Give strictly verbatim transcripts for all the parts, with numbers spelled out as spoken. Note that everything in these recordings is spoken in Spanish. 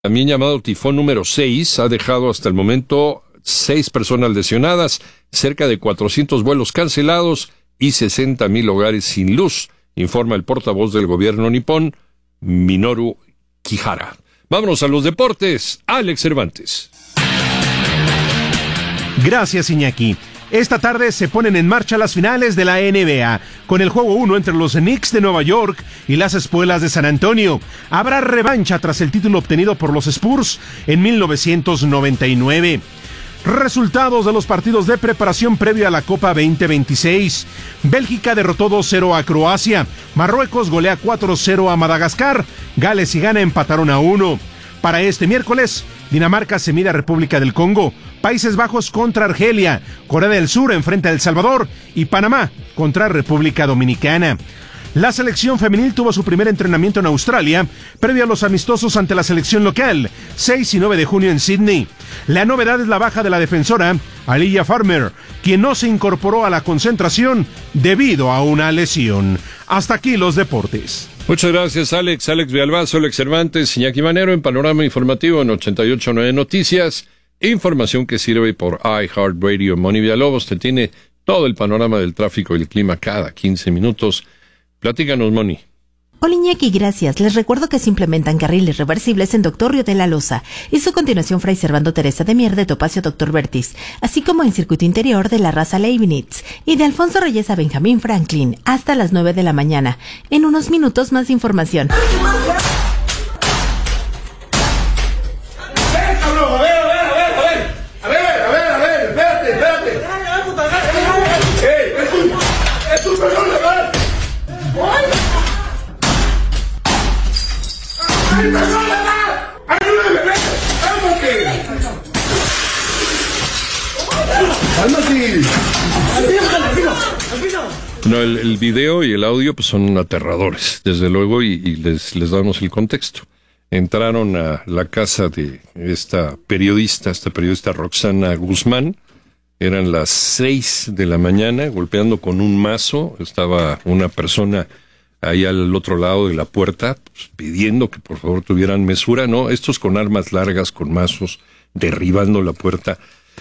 También llamado tifón número seis, ha dejado hasta el momento seis personas lesionadas, cerca de cuatrocientos vuelos cancelados y sesenta mil hogares sin luz, informa el portavoz del gobierno nipón, Minoru Kihara. Vámonos a los deportes. Alex Cervantes. Gracias, Iñaki. Esta tarde se ponen en marcha las finales de la N B A, con el juego uno entre los Knicks de Nueva York y las Espuelas de San Antonio. Habrá revancha tras el título obtenido por los Spurs en mil novecientos noventa y nueve. Resultados de los partidos de preparación previa a la Copa veinte veintiséis. Bélgica derrotó dos cero a Croacia. Marruecos golea cuatro cero a Madagascar. Gales y Ghana empataron a uno. Para este miércoles, Dinamarca se mide a República del Congo, Países Bajos contra Argelia, Corea del Sur enfrenta a El Salvador y Panamá contra República Dominicana. La selección femenil tuvo su primer entrenamiento en Australia, previo a los amistosos ante la selección local, seis y nueve de junio en Sydney. La novedad es la baja de la defensora Aliyah Farmer, quien no se incorporó a la concentración debido a una lesión. Hasta aquí los deportes. Muchas gracias, Alex. Alex Villalbazo, Alex Cervantes, Iñaki Manero en Panorama Informativo en ochenta y ocho punto nueve Noticias. Información que sirve por iHeartRadio. Moni Villalobos te tiene todo el panorama del tráfico y el clima cada quince minutos. Platícanos, Moni. Hola, Iñaki, gracias. Les recuerdo que se implementan carriles reversibles en Doctor Río de la Loza y su continuación Fray Servando Teresa de Mier de Topacio Doctor Vertis, así como en circuito interior de la Raza Leibniz y de Alfonso Reyes a Benjamín Franklin hasta las nueve de la mañana. En unos minutos más información. No, el, el video y el audio pues son aterradores, desde luego, y, y les, les damos el contexto. Entraron a la casa de esta periodista, esta periodista Roxana Guzmán, eran las seis de la mañana, golpeando con un mazo, estaba una persona ahí al otro lado de la puerta, pues, pidiendo que por favor tuvieran mesura, ¿no? Estos con armas largas, con mazos, derribando la puerta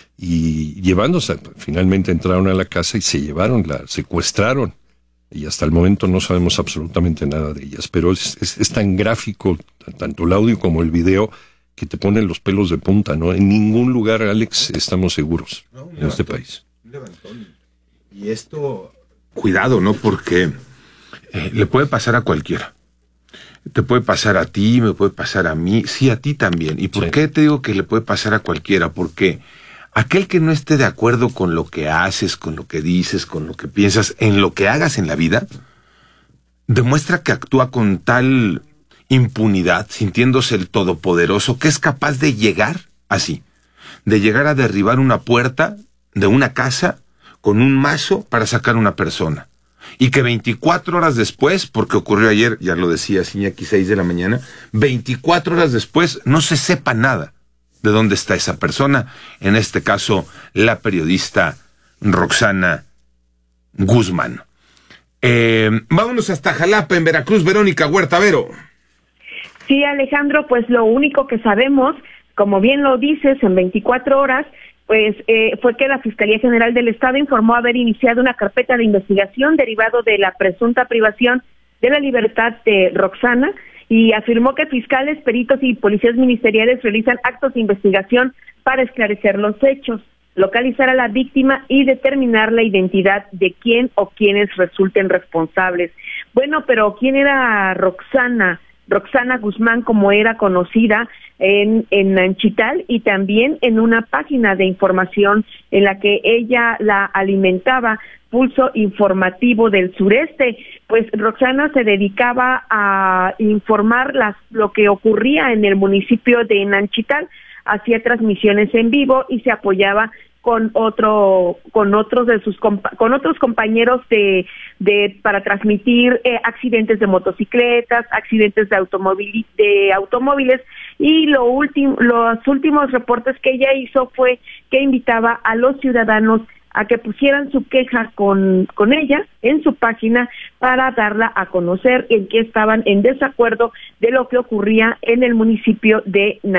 y llevándose. Finalmente entraron a la casa y se llevaron, la secuestraron. Y hasta el momento no sabemos absolutamente nada de ellas. Pero es, es, es tan gráfico, tanto el audio como el video, que te ponen los pelos de punta, ¿no? En ningún lugar, Alex, estamos seguros no, en levantón, este país. Un levantón. Y esto, cuidado, ¿no? Porque eh, le puede pasar a cualquiera. Te puede pasar a ti, me puede pasar a mí, sí, a ti también. ¿Y por sí. qué te digo que le puede pasar a cualquiera? Porque aquel que no esté de acuerdo con lo que haces, con lo que dices, con lo que piensas, en lo que hagas en la vida, demuestra que actúa con tal impunidad, sintiéndose el todopoderoso, que es capaz de llegar así, de llegar a derribar una puerta de una casa con un mazo para sacar a una persona. Y que veinticuatro horas después, porque ocurrió ayer, ya lo decía Iñaki, seis de la mañana, veinticuatro horas después no se sepa nada de dónde está esa persona, en este caso la periodista Roxana Guzmán. Eh, vámonos hasta Jalapa, en Veracruz, Verónica Huerta Vero. Sí, Alejandro, pues lo único que sabemos, como bien lo dices, en veinticuatro horas, pues eh, fue que la Fiscalía General del Estado informó haber iniciado una carpeta de investigación derivado de la presunta privación de la libertad de Roxana y afirmó que fiscales, peritos y policías ministeriales realizan actos de investigación para esclarecer los hechos, localizar a la víctima y determinar la identidad de quién o quienes resulten responsables. Bueno, pero ¿quién era Roxana? Roxana Guzmán, como era conocida en, en Nanchital y también en una página de información en la que ella la alimentaba, Pulso Informativo del Sureste. Pues Roxana se dedicaba a informar las, lo que ocurría en el municipio de Nanchital, hacía transmisiones en vivo y se apoyaba con otro con otros de sus compa- con otros compañeros de de para transmitir eh, accidentes de motocicletas, accidentes de automóvil de automóviles y lo último los últimos reportes que ella hizo fue que invitaba a los ciudadanos a que pusieran su queja con, con ella en su página para darla a conocer en que estaban en desacuerdo de lo que ocurría en el municipio de